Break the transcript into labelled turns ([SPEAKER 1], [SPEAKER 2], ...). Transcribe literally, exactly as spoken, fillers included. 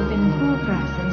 [SPEAKER 1] เป็นผู้ปราศ